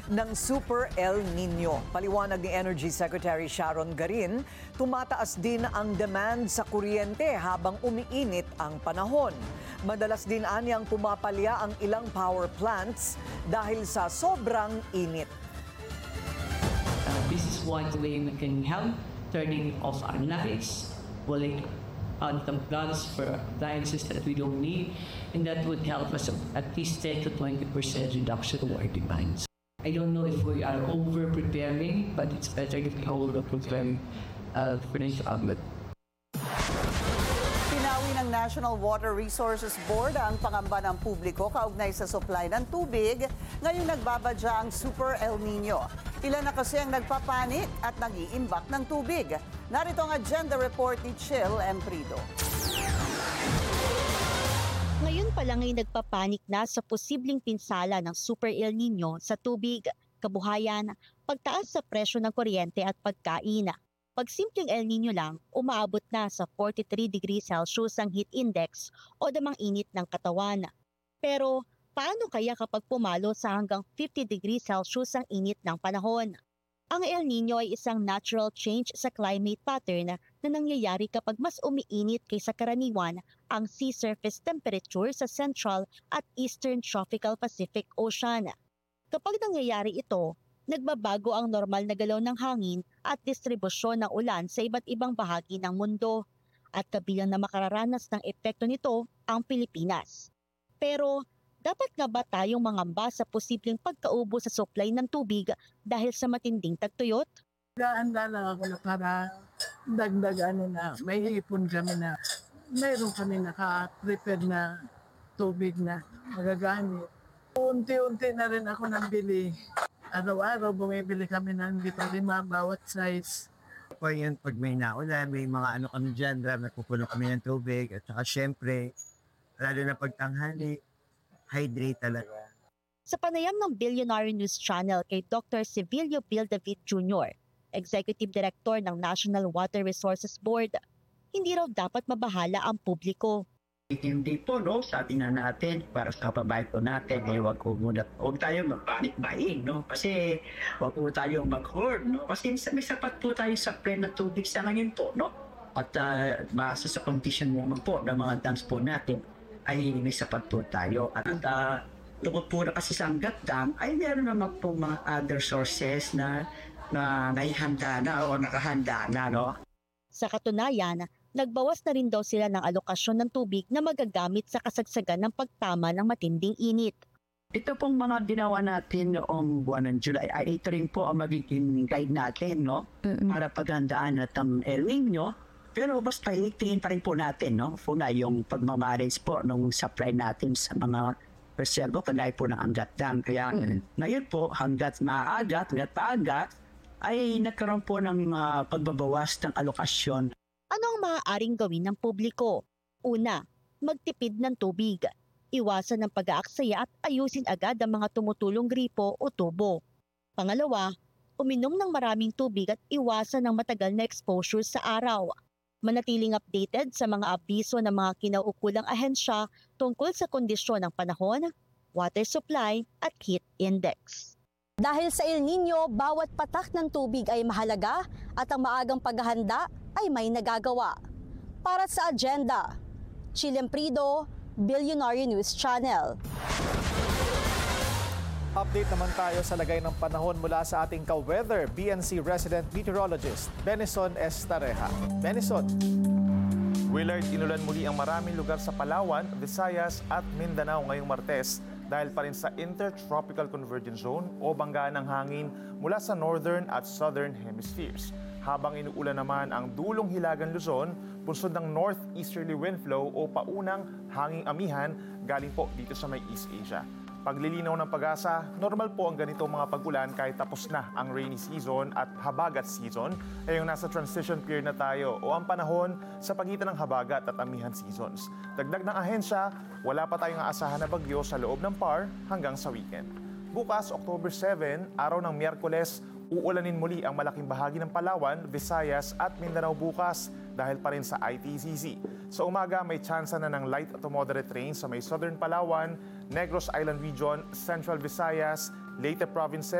ng Super El Nino. Paliwanag ni Energy Secretary Sharon Garin, tumataas din ang demand sa kuryente habang umiinit ang panahon. Madalas din anyang pumapalya ang ilang power plants dahil sa sobrang init. This is one way we can help turning off our lights, pulling on some plugs for appliances that we don't need, and that would help us at least 10 to 20% reduction of our demands. I don't know if we are over-preparing, but it's better if we over-prepare for this outlet. Pinawi ng National Water Resources Board ang pangamba ng publiko kaugnay sa supply ng tubig ngayong nagbabadya ang Super El Nino. Ilan na kasi ang nagpapanik at nag-iimbak ng tubig. Narito ang agenda report ni Chill Emprido. Ngayon pa lang ay nagpapanik na sa posibleng pinsala ng Super El Nino sa tubig, kabuhayan, pagtaas sa presyo ng kuryente at pagkain. Pag simpleng El Nino lang, umaabot na sa 43 degrees Celsius ang heat index o damang init ng katawan. Pero paano kaya kapag pumalo sa hanggang 50 degrees Celsius ang init ng panahon? Ang El Nino ay isang natural change sa climate pattern na nangyayari kapag mas umiinit kaysa karaniwan ang sea surface temperature sa Central at Eastern Tropical Pacific Ocean. Kapag nangyayari ito, nagbabago ang normal na galaw ng hangin at distribusyon ng ulan sa iba't ibang bahagi ng mundo. At kabilang na makararanas ng epekto nito ang Pilipinas. Pero dapat nga ba tayong mangamba sa posibleng pagkaubo sa supply ng tubig dahil sa matinding tagtuyot? Handa lang ako na para dagdagan na may ipon kami na mayroon kami naka-prepare na tubig na magagamit. Unti-unti na rin ako nabili. Araw-araw bumibili kami ng 5 bawat size. Po yun, pag may naulan, may mga ano kami dyan, nagpupuno kami ng tubig. At saka syempre, lalo na pagtanghali, hydrate talaga. Sa panayam ng Billionaire News Channel kay Dr. Civilio Bill David Jr., Executive Director ng National Water Resources Board, hindi raw dapat mabahala ang publiko. Hindi po, no? Sabi na natin, para sa kapabahay po natin, huwag tayo magpanik-bain, no? Kasi huwag po tayo mag-hoard, no? Kasi may sapat po tayo sa supply na tubig sa ngayon po, no? At base sa condition naman po ng mga dams po natin, ay may sapat po tayo. At tungkol po na kasi sa Angat Dam, ay meron naman po mga other sources na naihanda na o nakahanda na, no? Sa katunayan, nagbawas na rin daw sila ng alokasyon ng tubig na magagamit sa kasagsagan ng pagtama ng matinding init. Ito pong mga ginawa natin noong buwan ng July, ay ito rin po ang magiging guide natin, no? Para paghandaan natin El Nino. Pero basta itingin pa rin po natin, no? Una yung pagmamarage po ng supply natin sa mga reservo, kagaya po ng Angat Dam. Kaya ngayon po, hanggat maagat, ay nagkaroon po ng pagbabawas ng alokasyon. Ano ang maaaring gawin ng publiko? Una, magtipid ng tubig. Iwasan ng pag-aaksaya at ayusin agad ang mga tumutulong gripo o tubo. Pangalawa, uminom ng maraming tubig at iwasan ng matagal na exposure sa araw. Manatiling updated sa mga abiso ng mga kinauukulang ahensya tungkol sa kondisyon ng panahon, water supply at heat index. Dahil sa El Nino, bawat patak ng tubig ay mahalaga at ang maagang paghahanda ay may nagagawa. Para sa agenda, Chill Emprido, Billionaire News Channel. Update naman tayo sa lagay ng panahon mula sa ating ka-weather, BNC resident meteorologist, Benison Estareja. Benison. Willard, inulan muli ang maraming lugar sa Palawan, Visayas at Mindanao ngayong Martes dahil pa rin sa Intertropical Convergence Zone o banggaan ng hangin mula sa Northern at Southern Hemispheres. Habang inuulan naman ang dulong Hilagang Luzon, punsod ng northeasterly wind flow o paunang hanging amihan galing po dito sa may East Asia. Paglilinaw ng Pag-asa, normal po ang ganitong mga pag-ulan kahit tapos na ang rainy season at habagat season ay yung nasa transition period na tayo o ang panahon sa pagitan ng habagat at amihan seasons. Dagdag ng ahensya, wala pa tayong aasahan na bagyo sa loob ng PAR hanggang sa weekend. Bukas, October 7, araw ng Miyerkules, uulanin muli ang malaking bahagi ng Palawan, Visayas at Mindanao bukas dahil pa rin sa ITCZ. Sa umaga, may tsansa na ng light to moderate rain sa may southern Palawan, Negros Island Region, Central Visayas, Leyte Province,